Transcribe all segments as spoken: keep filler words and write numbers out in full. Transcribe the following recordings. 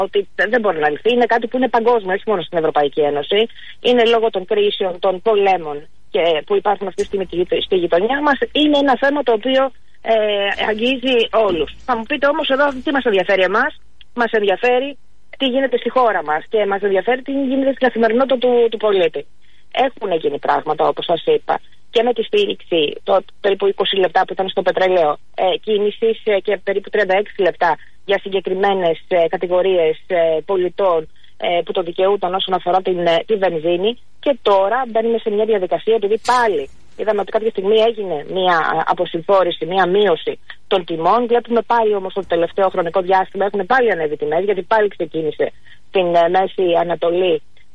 ότι δεν μπορεί να λυθεί. Είναι κάτι που είναι παγκόσμιο, όχι μόνο στην Ευρωπαϊκή Ένωση. Είναι λόγω των κρίσεων, των πολέμων και που υπάρχουν αυτή τη στιγμή στη γειτονιά μας. Είναι ένα θέμα το οποίο ε, αγγίζει όλους. Θα μου πείτε όμως εδώ τι μας ενδιαφέρει εμάς. Μας ενδιαφέρει τι γίνεται στη χώρα μας και μας ενδιαφέρει τι γίνεται στην καθημερινότητα του, του πολίτη. Έχουν γίνει πράγματα, όπως σας είπα, και με τη στήριξη το περίπου είκοσι λεπτά που ήταν στο πετρέλαιο ε, κίνησης ε, και περίπου τριάντα έξι λεπτά για συγκεκριμένες ε, κατηγορίες ε, πολιτών ε, που το δικαιούταν όσον αφορά την, ε, τη βενζίνη. Και τώρα μπαίνουμε σε μια διαδικασία, επειδή πάλι είδαμε ότι κάποια στιγμή έγινε μια αποσυμφόρηση, μια μείωση των τιμών. Βλέπουμε πάλι όμως ότι το τελευταίο χρονικό διάστημα έχουν πάλι ανέβει τιμές, γιατί πάλι ξεκίνησε στην ε, Μέση Ανατολή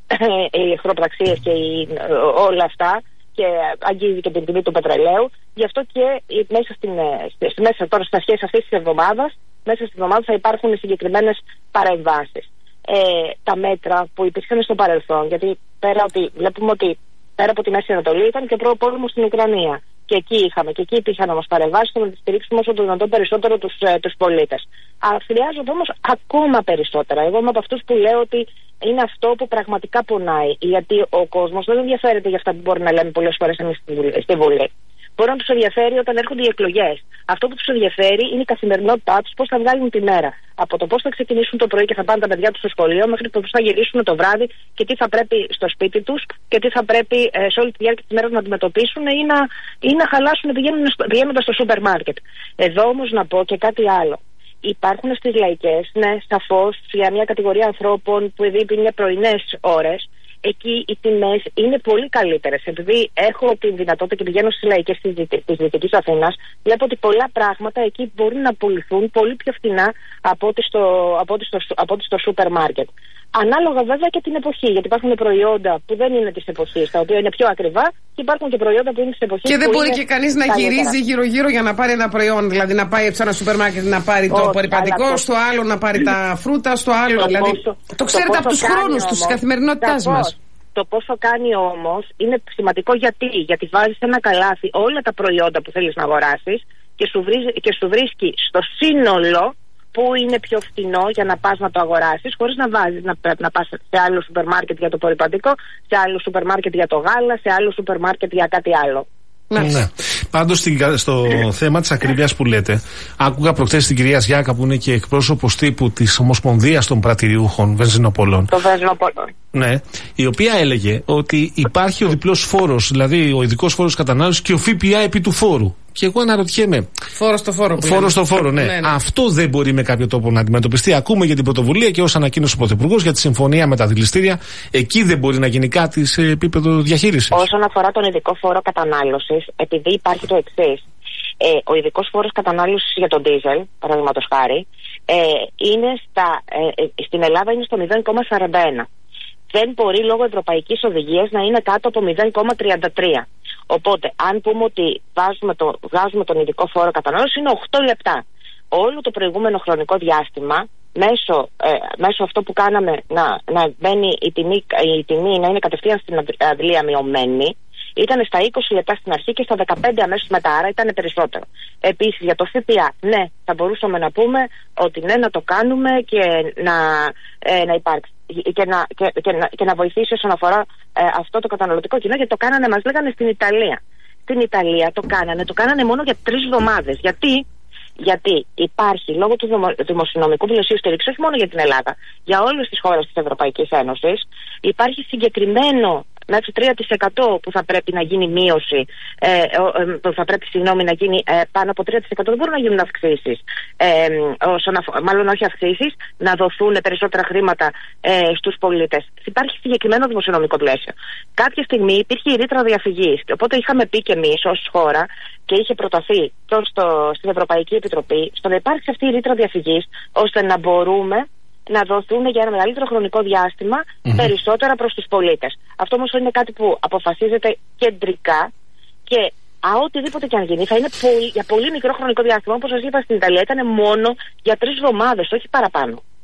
οι εχθροπραξίες και οι, όλα αυτά, και αγγίζει και την τιμή του πετρελαίου. Γι' αυτό και μέσα, στην, στη, μέσα τώρα στα σχέση αυτής της εβδομάδας, μέσα στην εβδομάδα θα υπάρχουν συγκεκριμένες παρεμβάσεις. Ε, τα μέτρα που υπήρχαν στο παρελθόν, γιατί πέρα ότι βλέπουμε ότι πέρα από τη Μέση Ανατολή ήταν και προπόλεμο στην Ουκρανία. Και εκεί είχαμε, και εκεί υπήρχαν όμως παρεμβάσεις για να τις στηρίξουμε όσο το δυνατόν περισσότερο τους, ε, τους πολίτες. Αλλά χρειάζονται όμως ακόμα περισσότερα. Εγώ είμαι από αυτούς που λέω ότι είναι αυτό που πραγματικά πονάει. Γιατί ο κόσμος δεν ενδιαφέρεται για αυτά που μπορεί να λέμε πολλές φορές εμείς στη Βουλή. Μπορεί να τους ενδιαφέρει όταν έρχονται οι εκλογές. Αυτό που τους ενδιαφέρει είναι η καθημερινότητά τους, πώς θα βγάλουν τη μέρα. Από το πώς θα ξεκινήσουν το πρωί και θα πάνε τα παιδιά τους στο σχολείο, μέχρι το πώς θα γυρίσουν το βράδυ και τι θα πρέπει στο σπίτι τους και τι θα πρέπει ε, σε όλη τη διάρκεια της μέρας να αντιμετωπίσουν ή να, ή να χαλάσουν πηγαίνοντας στο σούπερ μάρκετ. Εδώ όμως να πω και κάτι άλλο. Υπάρχουν στις λαϊκές, ναι, σαφώς, για μια κατηγορία ανθρώπων που επειδή είναι πρωινές ώρες, εκεί οι τιμές είναι πολύ καλύτερες. Επειδή έχω τη δυνατότητα και πηγαίνω στις λαϊκές της Δυτικής Αθήνας, βλέπω ότι πολλά πράγματα εκεί μπορούν να πουληθούν πολύ πιο φθηνά από ό,τι στο, από ό,τι στο, από ό,τι στο σούπερ μάρκετ. Ανάλογα βέβαια και την εποχή, γιατί υπάρχουν προϊόντα που δεν είναι της εποχής, τα οποία είναι πιο ακριβά, και υπάρχουν και προϊόντα που είναι της εποχής. Και δεν μπορεί και κανείς να γυρίζει γύρω-γύρω για να πάρει ένα προϊόν. Δηλαδή να πάει σε ένα σούπερ μάρκετ να πάρει το απορρυπαντικό, στο άλλο να πάρει τα φρούτα, στο άλλο. Το δηλαδή. Πόσο, το ξέρετε το από τους χρόνους τους, της καθημερινότητάς μας. Το πόσο κάνει όμως είναι σημαντικό, γιατί, γιατί βάζεις ένα καλάθι όλα τα προϊόντα που θέλεις να αγοράσεις και σου, βρίζει, και σου βρίσκει στο σύνολο που είναι πιο φθηνό για να πας να το αγοράσεις, χωρίς να βάζεις να πρέπει να πας σε άλλο σούπερ μάρκετ για το απορρυπαντικό, σε άλλο σούπερ μάρκετ για το γάλα, σε άλλο σούπερ μάρκετ για κάτι άλλο. Ναι. ναι. Πάντως στο θέμα της ακρίβειας που λέτε, άκουγα προχθές την κυρία Ζιάκα, που είναι και εκπρόσωπος τύπου της Ομοσπονδίας των Πρατηριούχων Βενζινοπολών. Το Βενζινοπολών. Ναι, η οποία έλεγε ότι υπάρχει ο διπλός φόρος, δηλαδή ο ειδικός φόρος κατανάλωσης και ο ΦΠΑ επί του φόρου. Και εγώ αναρωτιέμαι. Φόρο στο φόρο. Φόρο στο φόρο, ναι. ναι, ναι. Αυτό δεν μπορεί με κάποιο τρόπο να αντιμετωπιστεί. Ακούμε για την πρωτοβουλία και ως ανακοίνωσε ο Πρωθυπουργός για τη συμφωνία με τα δηληστήρια. Εκεί δεν μπορεί να γίνει κάτι σε επίπεδο διαχείρισης. Όσον αφορά τον ειδικό φόρο κατανάλωσης, επειδή υπάρχει το εξής. Ε, ο ειδικός φόρος κατανάλωσης για τον ντίζελ, παραδείγματος χάρη, ε, είναι στα, ε, στην Ελλάδα είναι στο μηδέν κόμμα σαράντα ένα. Δεν μπορεί λόγω ευρωπαϊκής οδηγίας να είναι κάτω από μηδέν κόμμα τριάντα τρία. Οπότε, αν πούμε ότι βάζουμε, το, βγάζουμε τον ειδικό φόρο κατανάλωσης, είναι οκτώ λεπτά. Όλο το προηγούμενο χρονικό διάστημα, μέσω, ε, μέσω αυτό που κάναμε να, να μπαίνει η τιμή, η τιμή να είναι κατευθείαν στην αντλία μειωμένη, ήταν στα είκοσι λεπτά στην αρχή και στα δεκαπέντε αμέσως μετά, άρα ήταν περισσότερο. Επίσης για το ΦΠΑ, ναι, θα μπορούσαμε να πούμε ότι ναι, να το κάνουμε και να, ε, να υπάρξει. Και να, και, και, να, και να βοηθήσει όσον αφορά ε, αυτό το καταναλωτικό κοινό, γιατί το κάνανε, μας λέγανε στην Ιταλία. Στην Ιταλία το κάνανε, το κάνανε μόνο για τρεις εβδομάδες. Γιατί? Γιατί υπάρχει λόγω του δημοσιονομικού πλαισίου στήριξη, όχι μόνο για την Ελλάδα, για όλες τις χώρες της Ευρωπαϊκής Ένωσης, υπάρχει συγκεκριμένο μέχρι τρία τοις εκατό που θα πρέπει να γίνει μείωση, ε, ε, θα πρέπει συγγνώμη, να γίνει ε, πάνω από τρία τοις εκατό, δεν μπορούν να γίνουν αυξήσεις, ε, όσον αφο, μάλλον όχι αυξήσεις, να δοθούν περισσότερα χρήματα ε, στους πολίτες. Υπάρχει συγκεκριμένο δημοσιονομικό πλαίσιο. Κάποια στιγμή υπήρχε η ρήτρα διαφυγής, οπότε είχαμε πει και εμείς ως χώρα και είχε προταθεί στο, στην Ευρωπαϊκή Επιτροπή στο να υπάρξει αυτή η ρήτρα διαφυγής, ώστε να μπορούμε να δοθούν για ένα μεγαλύτερο χρονικό διάστημα mm-hmm. περισσότερα προς τους πολίτες. Αυτό όμως είναι κάτι που αποφασίζεται κεντρικά και α, οτιδήποτε και αν γίνει θα είναι πολύ, για πολύ μικρό χρονικό διάστημα. Όπως σας είπα, στην Ιταλία ήταν μόνο για τρεις εβδομάδες, όχι παραπάνω.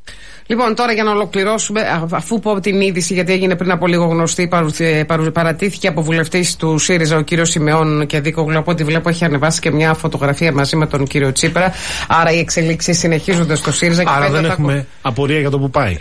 Λοιπόν, τώρα για να ολοκληρώσουμε, αφού πω την είδηση, γιατί έγινε πριν από λίγο γνωστή, παρατήθηκε από βουλευτής του ΣΥΡΙΖΑ ο κύριος Σιμεών και Δίκογλου. Από ό,τι βλέπω έχει ανεβάσει και μια φωτογραφία μαζί με τον κύριο Τσίπρα. Άρα οι εξελίξεις συνεχίζονται στο ΣΥΡΙΖΑ. Άρα και δεν τα... έχουμε απορία για το που πάει.